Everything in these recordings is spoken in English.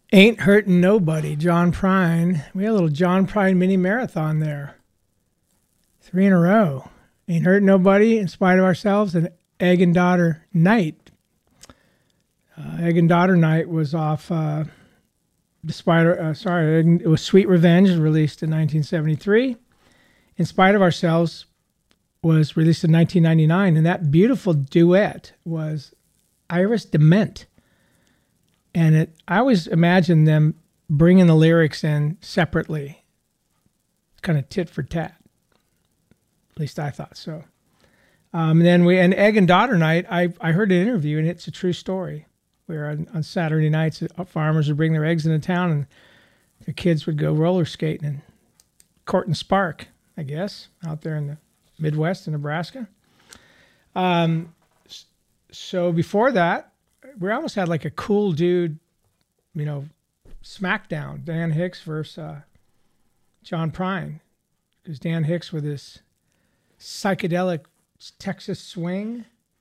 Ain't Hurting Nobody, John Prine. We had a little John Prine mini marathon there. 3 in a row. Ain't Hurting Nobody, In Spite of Ourselves, and Egg and Daughter Night. Egg and Daughter Night was off, it was Sweet Revenge, released in 1973. In Spite of Ourselves was released in 1999, and that beautiful duet was Iris DeMent. And I always imagine them bringing the lyrics in separately, kind of tit for tat. At least I thought so. And Egg and Daughter Night, I heard an interview, and it's a true story, where on Saturday nights, farmers would bring their eggs into town, and their kids would go roller skating and Court and Spark, I guess, out there in the Midwest in Nebraska. So before that, we almost had like a cool dude, smackdown. Dan Hicks versus John Prine. Because Dan Hicks with his psychedelic Texas swing.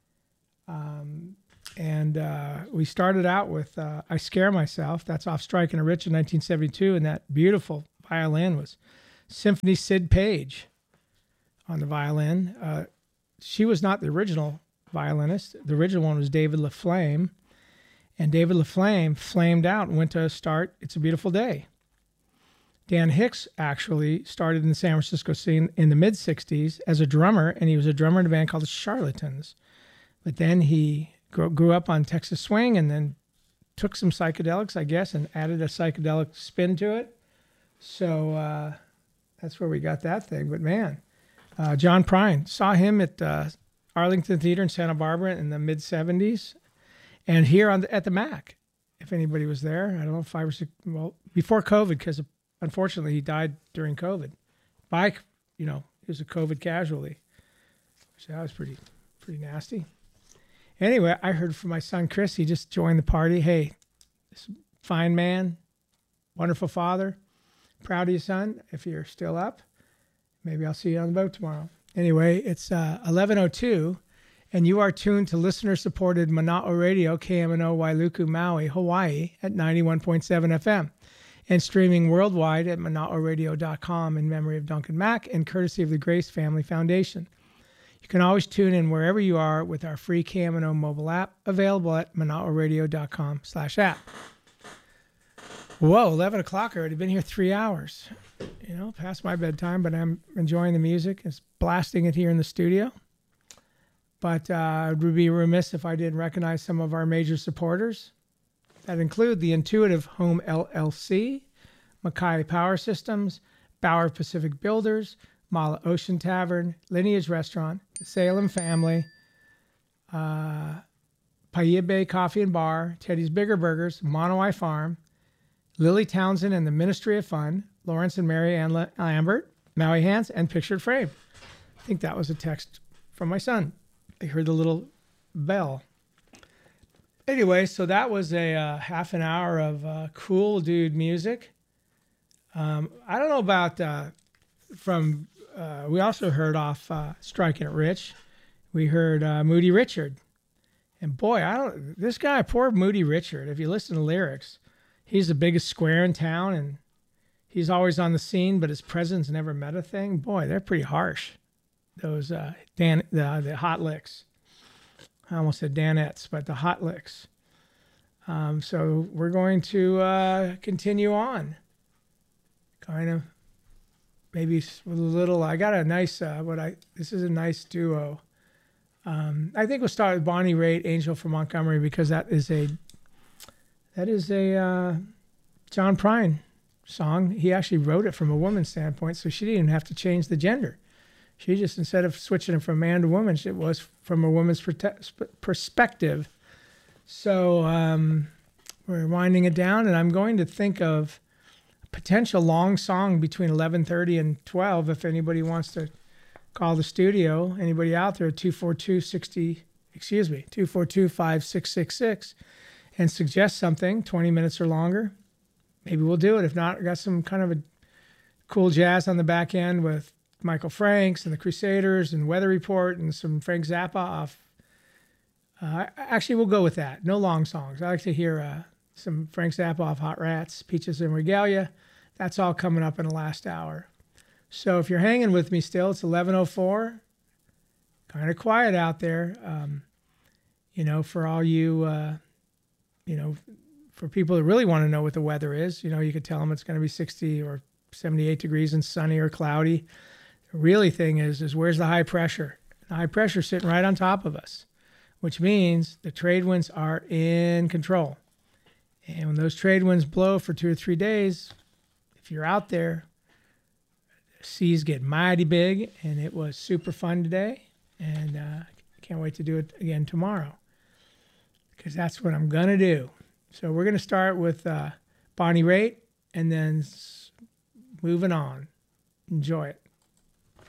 We started out with I Scare Myself. That's off Striking a Rich in 1972. And that beautiful violin was Symphony Sid Page on the violin. She was not the original violinist. The original one was David LaFlame. And David LaFlame flamed out and went to start It's a Beautiful Day. Dan Hicks actually started in the San Francisco scene in the mid-'60s as a drummer, and he was a drummer in a band called the Charlatans. But then he grew up on Texas swing and then took some psychedelics, I guess, and added a psychedelic spin to it. So that's where we got that thing. But man, John Prine, saw him at Arlington Theater in Santa Barbara in the mid-'70s. And here at the MAC, if anybody was there, I don't know, 5 or 6, before COVID, because unfortunately he died during COVID. He was a COVID casualty. So that was pretty nasty. Anyway, I heard from my son, Chris, he just joined the party. Hey, this fine man, wonderful father, proud of you, son. If you're still up, maybe I'll see you on the boat tomorrow. Anyway, it's 11:02. And you are tuned to listener-supported Mana'o Radio, KMNO Wailuku, Maui, Hawaii, at 91.7 FM, and streaming worldwide at mana'oradio.com in memory of Duncan Mack and courtesy of the Grace Family Foundation. You can always tune in wherever you are with our free KMNO mobile app, available at mana'oradio.com/app. Whoa, 11 o'clock, already been here 3 hours. Past my bedtime, but I'm enjoying the music. It's blasting it here in the studio. But I would be remiss if I didn't recognize some of our major supporters. That include the Intuitive Home LLC, Mackay Power Systems, Bauer Pacific Builders, Mala Ocean Tavern, Lineage Restaurant, the Salem Family, Paia Bay Coffee and Bar, Teddy's Bigger Burgers, Monowai Farm, Lily Townsend and the Ministry of Fun, Lawrence and Mary Ann Lambert, Maui Hands, and Pictured Frame. I think that was a text from my son. I heard the little bell. Anyway, so that was a half an hour of cool dude music. I don't know about we also heard off Striking It Rich. We heard Moody Richard. And boy, this guy, poor Moody Richard, if you listen to lyrics, he's the biggest square in town and he's always on the scene, but his presence never met a thing. Boy, they're pretty harsh. Those the hot licks. I almost said Danettes, but the hot licks. So we're going to continue on. Kind of maybe with a little. I got a nice. This is a nice duo. I think we'll start with Bonnie Raitt, "Angel from Montgomery," because that is a John Prine song. He actually wrote it from a woman's standpoint, so she didn't even have to change the gender. She just, instead of switching it from man to woman, it was from a woman's perspective. So we're winding it down, and I'm going to think of a potential long song between 11:30 and 12 if anybody wants to call the studio. Anybody out there, 242-5666, and suggest something, 20 minutes or longer. Maybe we'll do it. If not, I got some kind of a cool jazz on the back end with Michael Franks and the Crusaders and Weather Report and some Frank Zappa off. Actually, we'll go with that. No long songs. I like to hear some Frank Zappa off Hot Rats, Peaches and Regalia. That's all coming up in the last hour. So if you're hanging with me still, it's 11:04. Kind of quiet out there. For all you, for people that really want to know what the weather is, you could tell them it's going to be 60 or 78 degrees and sunny or cloudy. The really thing is where's the high pressure? The high pressure is sitting right on top of us, which means the trade winds are in control. And when those trade winds blow for 2 or 3 days, if you're out there, the seas get mighty big, and it was super fun today. And can't wait to do it again tomorrow, because that's what I'm going to do. So we're going to start with Bonnie Raitt and then moving on. Enjoy it.